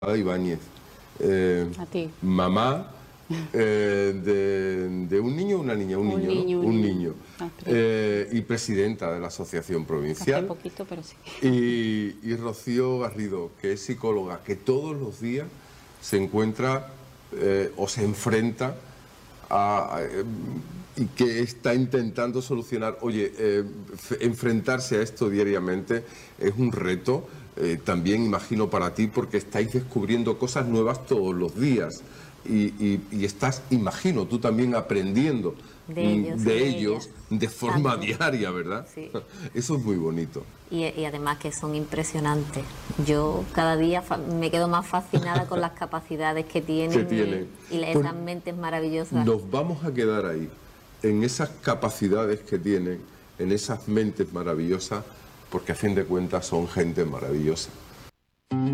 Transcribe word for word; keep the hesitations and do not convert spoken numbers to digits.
Ibáñez, eh, A ti. mamá eh, de, de un niño o una niña, un, Un niño, niño, ¿no? un un niño. niño, Ah, eh, y presidenta de la Asociación Hace Provincial. poquito, pero sí. Y, y Rocío Garrido, que es psicóloga, que todos los días se encuentra eh, o se enfrenta a, a, eh, y que está intentando solucionar. Oye, eh, enfrentarse a esto diariamente es un reto, eh, también imagino para ti, porque estáis descubriendo cosas nuevas todos los días. Y, y, y estás, imagino, tú también aprendiendo de ellos, de, de ellos de forma Tanto. diaria, ¿verdad? Sí. Eso es muy bonito. Y, y además que son impresionantes. Yo cada día me quedo más fascinada con las capacidades que tienen, que tienen. y, y esas Pues mentes maravillosas. Nos vamos a quedar ahí, en esas capacidades que tienen, en esas mentes maravillosas, porque a fin de cuentas son gente maravillosa.